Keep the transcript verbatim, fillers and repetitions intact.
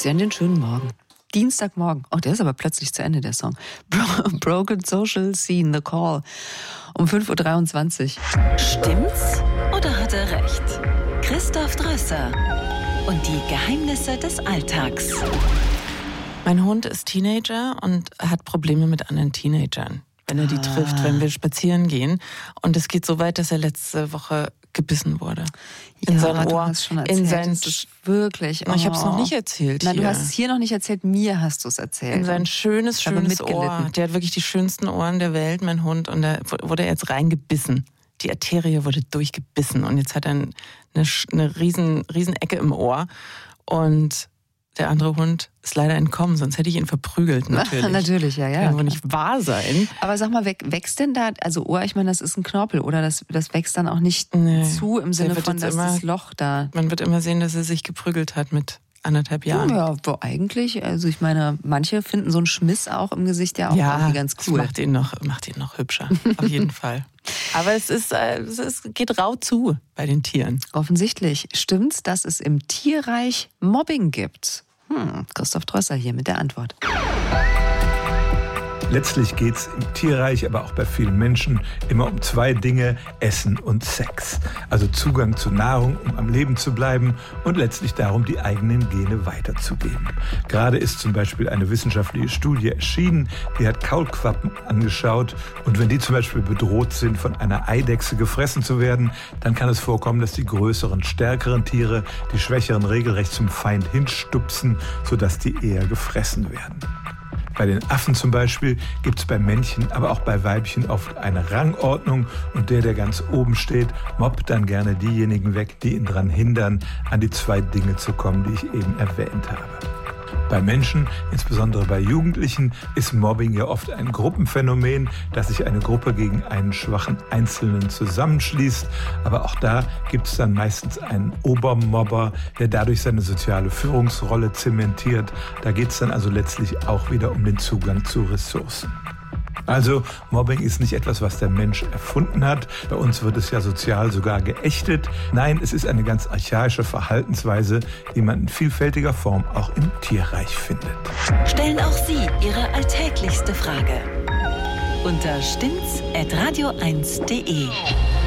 Sie einen schönen Morgen. Dienstagmorgen. Oh, der ist aber plötzlich zu Ende, der Song. Bro- Broken Social Scene, The Call. Um fünf Uhr dreiundzwanzig. Stimmt's oder hat er recht? Christoph Drösser und die Geheimnisse des Alltags. Mein Hund ist Teenager und hat Probleme mit anderen Teenagern, wenn er die ah. trifft, wenn wir spazieren gehen. Und es geht so weit, dass er letzte Woche gebissen wurde. In ja, sein du Ohr. Hast schon erzählt. In sein das ist wirklich. Oh. Ich habe es noch nicht erzählt. Nein, hier. du hast es hier noch nicht erzählt. Mir hast du es erzählt. In sein schönes, schönes Ohr. Der hat wirklich die schönsten Ohren der Welt, mein Hund. Und da wurde er jetzt reingebissen. Die Arterie wurde durchgebissen. Und jetzt hat er eine, eine riesen, riesen Ecke im Ohr. Und der andere Hund ist leider entkommen, sonst hätte ich ihn verprügelt, natürlich. Natürlich, ja, ja. Kann wohl nicht wahr sein. Aber sag mal, wächst denn da, also Ohr, ich meine, das ist ein Knorpel, oder? Das, das wächst dann auch nicht nee, zu im Sinne von, dass immer, das Loch da... Man wird immer sehen, dass er sich geprügelt hat mit anderthalb Jahren. Ja, wo eigentlich, also ich meine, manche finden so einen Schmiss auch im Gesicht ja auch ja, irgendwie ganz cool. Ja, macht ihn noch, macht ihn noch hübscher, auf jeden Fall. Aber es, ist, es ist, geht rau zu bei den Tieren. Offensichtlich. Stimmt's, dass es im Tierreich Mobbing gibt? Hm, Christoph Drösser hier mit der Antwort. Letztlich geht es im Tierreich, aber auch bei vielen Menschen immer um zwei Dinge, Essen und Sex. Also Zugang zu Nahrung, um am Leben zu bleiben und letztlich darum, die eigenen Gene weiterzugeben. Gerade ist zum Beispiel eine wissenschaftliche Studie erschienen, die hat Kaulquappen angeschaut. Und wenn die zum Beispiel bedroht sind, von einer Eidechse gefressen zu werden, dann kann es vorkommen, dass die größeren, stärkeren Tiere die schwächeren regelrecht zum Feind hinstupsen, sodass die eher gefressen werden. Bei den Affen zum Beispiel gibt es bei Männchen, aber auch bei Weibchen oft eine Rangordnung und der, der ganz oben steht, mobbt dann gerne diejenigen weg, die ihn daran hindern, an die zwei Dinge zu kommen, die ich eben erwähnt habe. Bei Menschen, insbesondere bei Jugendlichen, ist Mobbing ja oft ein Gruppenphänomen, dass sich eine Gruppe gegen einen schwachen Einzelnen zusammenschließt. Aber auch da gibt es dann meistens einen Obermobber, der dadurch seine soziale Führungsrolle zementiert. Da geht es dann also letztlich auch wieder um den Zugang zu Ressourcen. Also Mobbing ist nicht etwas, was der Mensch erfunden hat. Bei uns wird es ja sozial sogar geächtet. Nein, es ist eine ganz archaische Verhaltensweise, die man in vielfältiger Form auch im Tierreich findet. Stellen auch Sie Ihre alltäglichste Frage unter stimmt's at radio eins punkt de.